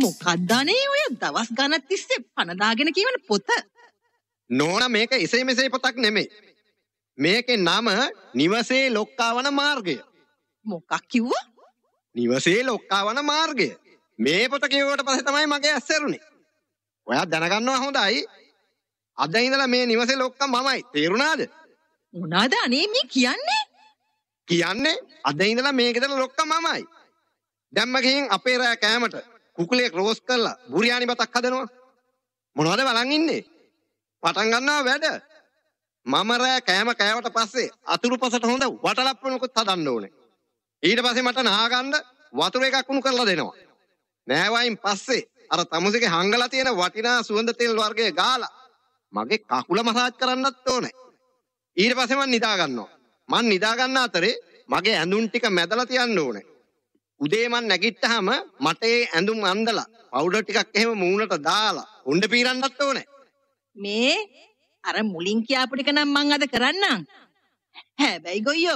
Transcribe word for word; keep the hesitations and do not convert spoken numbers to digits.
මොකක්ද අනේ ඔය දවස් ගණන් තිස්සේ පණ දාගෙන කියවන පොත? නෝනා මේක එසේ මෙසේ පොතක් නෙමෙයි. මේකේ නම නිවසේ ලොක්කාවන මාර්ගය. මොකක් කිව්වා? නිවසේ ලොක්කාවන මාර්ගය. මේ පොත කියවුවට පස්සේ තමයි මගේ ඇස්සරුනේ. ඔයා දැනගන්නවා හොඳයි. අද ඉඳලා මේ නිවසේ ලොක්කා මමයි. තේරුණාද? මොනවාද අනේ මේ කියන්නේ? කියන්නේ අද ඉඳලා මේ ගෙදර ලොක්කා මමයි. දැම්ම ගිහින් අපේ රෑ කෑමට කුකුලේ රෝස් කරලා බුරියානි බතක් හදනවා. මොනවද බලන් ඉන්නේ? පටන් ගන්නවා වැඩ. මම රෑ කෑම කෑවට පස්සේ අතුරුපසට හොඳ වටලප්පුණකුත් හදන්න ඕනේ. ඊට පස්සේ මට නාගන්න වතුර එකක් උණු කරලා දෙනවා. නෑවයින් පස්සේ අර තමුසේගේ හංගලා තියෙන වටිනා සුවඳ තෙල් වර්ගය ගාලා මගේ කකුල මසාජ් කරන්නත් ඕනේ. ඊට පස්සේ මම නිදා ගන්නවා. මම නිදා ගන්න අතරේ මගේ ඇඳුම් ටික මැදලා තියන්න ඕනේ. උදේ මම නැගිට්ටාම මට ඒ ඇඳුම් අඳලා පවුඩර් ටිකක් එහෙම මූණට දාලා උණ්ඩ පීරන්නත් ඕනේ. මේ අර මුලින් කියාපු ටික නම් මං අද කරන්නම්. හැබැයි ගොයියෝ